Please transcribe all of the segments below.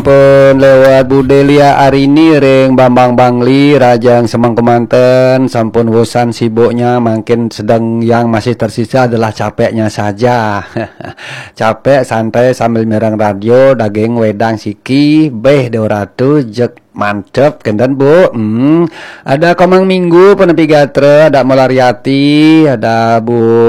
Pun lewat Budelia Arini ring Bambang Bangli Rajang Semang Kemanten sampun bosan sibuknya, makin sedang yang masih tersisa adalah capeknya saja. Capek santai sambil merang radio daging wedang siki beh deoratu jek mantep kenten bu. Ada Komang Minggu penepi gatre, ada Molariati, ada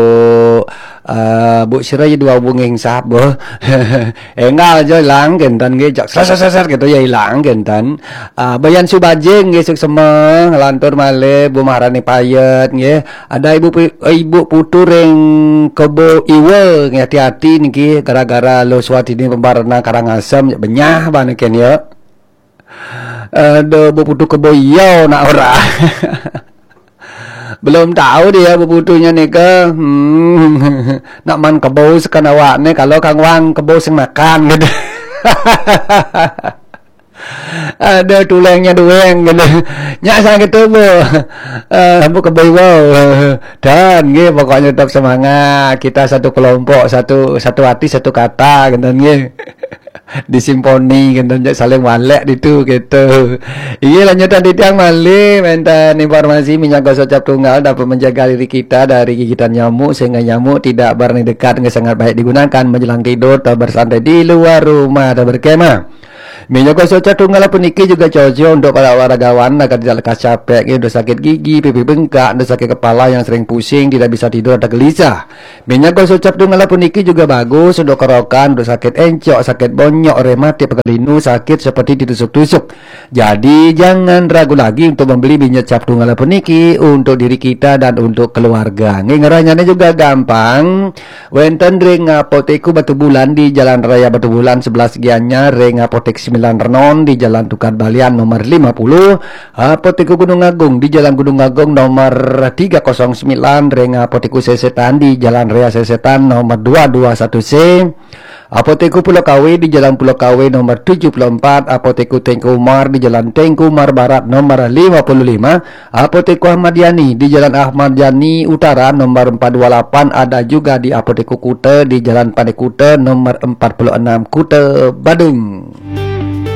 Bu Sirai dua bunging sah bu. Enggak aja hilang kenten ge jak sasar gitu ya hilang kenten. Bayan Subajeng ge suk semeng lantur malih Bu Maharani Payet nggih. Ada ibu putu ring Kebo Iwe hati-hati niki gara-gara lo Swatini pembarana Karangasem benyah baneken ya. Ada Bu Putu Kebo Iyo nak ora. Belum tahu dia Bu Putunya nih ke nak man kebo sekan awakne kalau Kang Wang kebo sing makan gitu. Ada tulangnya dueng gitu. Nyak sang gitu bu. Bu kebo dan nggih pokoknya tetap semangat. Kita satu kelompok, satu hati, satu kata gitu nggih. Disimponi gitu saling walek gitu gitu. Iya lanjutan di tiang malih menten informasi minyak gosok cap tunggal dapat menjaga diri kita dari gigitan nyamuk sehingga nyamuk tidak berani dekat, sangat baik digunakan menjelang tidur atau bersantai di luar rumah atau berkemah. Minyak gosok cap tunggal puniki juga cocok untuk para olahragawan agar tidak lekas capek, udah sakit gigi, pipi bengkak, udah sakit kepala yang sering pusing, tidak bisa tidur atau gelisah. Minyak gosok cap tunggal puniki juga bagus untuk kerokan, udah sakit encok, sakit bonyok, rematik, pegelinu, sakit seperti ditusuk-tusuk. Jadi jangan ragu lagi untuk membeli minyak cap tunggal puniki untuk diri kita dan untuk keluarga. Ngeranyanya juga gampang. Wenten ring apoteku Batu Bulan di Jalan Raya Batu Bulan sebelah segiannya, ring apotek 9 Renon di Jalan Tukar Balian nomor 50, apoteku Gunung Agung di Jalan Gunung Agung nomor 309, ring apoteku Sesetan di Jalan Raya Sesetan nomor 221C, apoteku Pulau Kawi di Jalan Pulau Kawi nomor 74, apoteku Tengku Umar di Jalan Tengku Umar Barat nomor 55, apoteku Ahmad Yani di Jalan Ahmad Yani Utara nomor 428, ada juga di apoteku Kute di Jalan Pandai Kute nomor 46 Kute Badung.